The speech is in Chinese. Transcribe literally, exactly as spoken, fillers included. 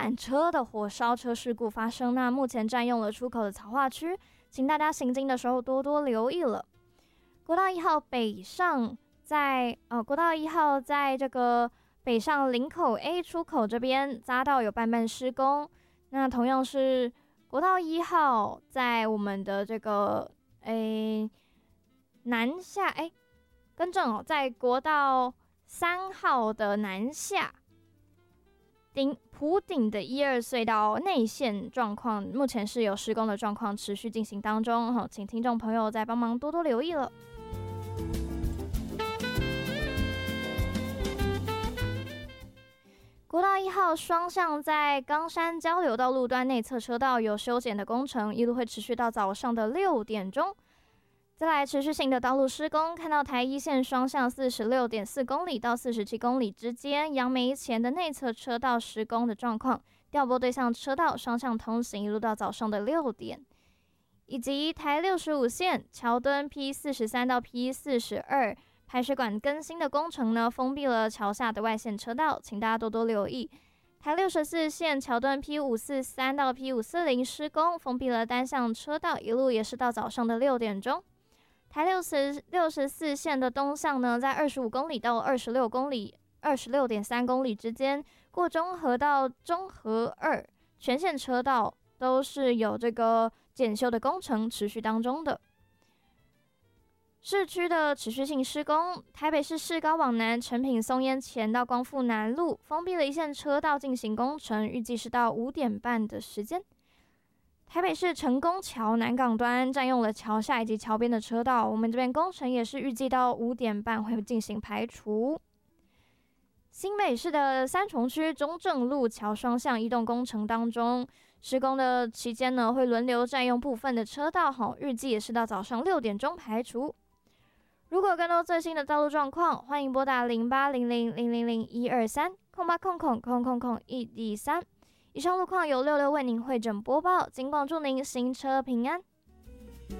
满车的火烧车事故发生，那目前占用了出口的草化区，请大家行经的时候多多留意了。国道一号北上在呃国道一号在这个北上林口 A 出口这边匝道有半半施工，那同样是国道一号在我们的这个诶南下诶更正哦，在国道三号的南下顶埔顶的一二隧道内线状况，目前是有施工的状况持续进行当中，哦，请听众朋友再帮忙多多留意了。国道一号双向在冈山交流道路段内侧车道有修剪的工程，一路会持续到早上的六点钟。再来持续性的道路施工，看到台一线双向四十六点四公里到四十七公里之间，杨梅前的内侧车道施工的状况，调拨对向车道双向通行，一路到早上的六点。以及台六十五线桥墩 P 四十三到 P 四十二排水管更新的工程呢，封闭了桥下的外线车道，请大家多多留意。台六十四线桥墩 P 五四三到 P 五四零施工，封闭了单向车道，一路也是到早上的六点钟。台六十六十四线的东向呢，在二十五公里到二十六公里、二十六点三公里之间，过中和到中和二全线车道都是有这个检修的工程持续当中的。市区的持续性施工，台北市市高往南成品松烟前到光复南路封闭了一线车道进行工程，预计是到五点半的时间。台北市成功桥南港端占用了桥下以及桥边的车道，我们这边工程也是预计到五点半会进行排除。新北市的三重区中正路桥双向移动工程当中，施工的期间呢会轮流占用部分的车道，预计也是到早上六点钟排除。如果有更多最新的道路状况，欢迎拨打零八零零零零零一二三空八空空空空空一一三。以上路况由六六为您汇整播报，尽管祝您行车平安。